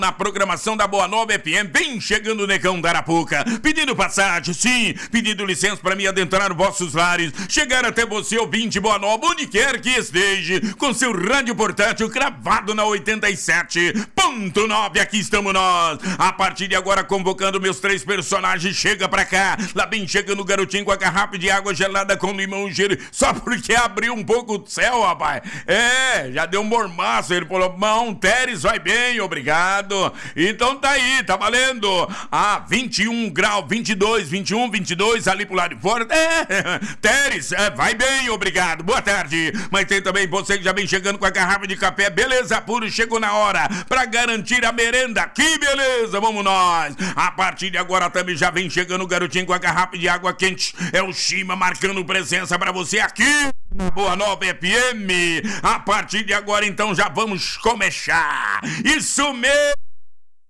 Na programação da Boa Nova FM, vem chegando o Negão da Arapuca, pedindo passagem, sim, pedindo licença para me adentrar vossos lares, chegar até você, ouvinte Boa Nova, onde quer que esteja, com seu rádio portátil cravado na 87.9, aqui estamos nós, a partir de agora convocando meus 3 personagens, chega pra cá, lá bem chegando o garotinho com a garrafa de água gelada com limão e gelo, só porque abriu um pouco o céu, rapaz, já deu um mormaço, ele falou, bom, Teres, vai bem, obrigado. Então tá aí, tá valendo. 21 graus, 22, 21, 22 ali pro lado de fora. Teres, vai bem, obrigado, boa tarde. Mas tem também você que já vem chegando com a garrafa de café, beleza puro, chegou na hora pra garantir a merenda, que beleza, vamos nós. A partir de agora também já vem chegando o garotinho com a garrafa de água quente, é o Shima marcando presença pra você aqui. Boa Nova FM. A partir de agora então já vamos começar. Isso mesmo.